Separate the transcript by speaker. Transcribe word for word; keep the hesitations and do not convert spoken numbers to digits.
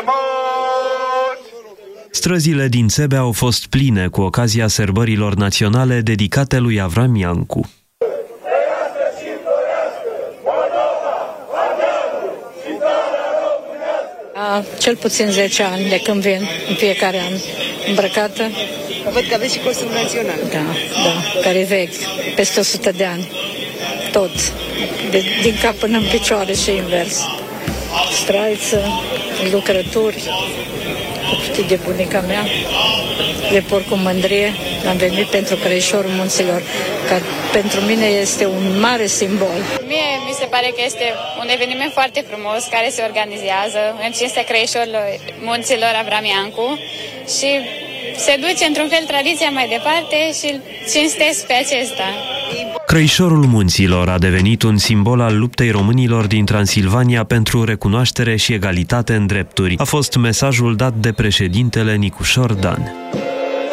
Speaker 1: Străzile din Sebe au fost pline cu ocazia sărbărilor naționale dedicate lui Avram Iancu.
Speaker 2: A, cel puțin zece ani de când vin în fiecare an îmbrăcată.
Speaker 3: Văd că aveți și costum național.
Speaker 2: Da, da, care e vechi, peste o sută de ani. Tot, de, din cap până în picioare și invers. Straiță, lucrături, știi, de bunica mea, le por cu mândrie. Am venit pentru Crăișorul Munților, care pentru mine este un mare simbol.
Speaker 4: Mie mi se pare că este un eveniment foarte frumos care se organizează în cinstea Crăișorului Munților Avram Iancu și se duce într-un fel tradiția mai departe și îl cinstesc pe acesta.
Speaker 1: Crăișorul Munților a devenit un simbol al luptei românilor din Transilvania pentru recunoaștere și egalitate în drepturi. A fost mesajul dat de președintele Nicușor Dan.